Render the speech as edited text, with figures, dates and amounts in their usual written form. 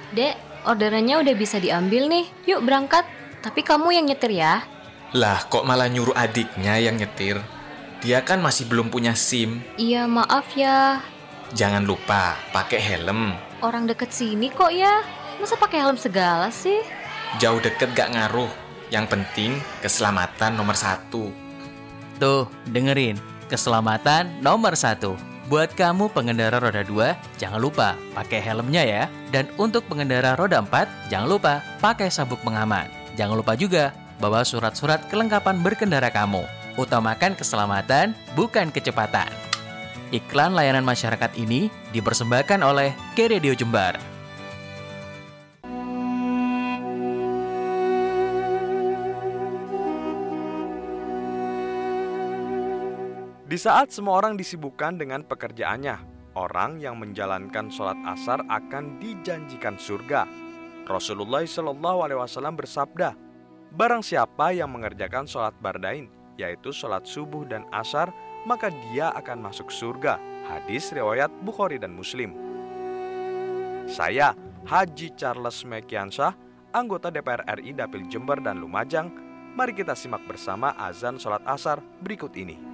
Dek, orderannya udah bisa diambil nih. Yuk berangkat. Tapi kamu yang nyetir ya. Lah, kok malah nyuruh adiknya yang nyetir? Dia kan masih belum punya SIM. Iya, maaf ya. Jangan lupa pakai helm. Orang deket sini kok ya. Masa pakai helm segala sih? Jauh deket gak ngaruh. Yang penting keselamatan nomor 1. Tuh, dengerin. Keselamatan nomor 1. Buat kamu pengendara roda 2, jangan lupa pakai helmnya ya. Dan untuk pengendara roda 4, jangan lupa pakai sabuk pengaman. Jangan lupa juga bawa surat-surat kelengkapan berkendara kamu. Utamakan keselamatan, bukan kecepatan. Iklan layanan masyarakat ini dipersembahkan oleh K-Radio Jember. Di saat semua orang disibukkan dengan pekerjaannya, orang yang menjalankan sholat asar akan dijanjikan surga. Rasulullah SAW bersabda, barang siapa yang mengerjakan sholat bardain, yaitu sholat subuh dan asar, maka dia akan masuk surga. Hadis riwayat Bukhari dan Muslim. Saya, Haji Charles Mekiansyah, anggota DPR RI Dapil Jember dan Lumajang. Mari kita simak bersama azan sholat asar berikut ini.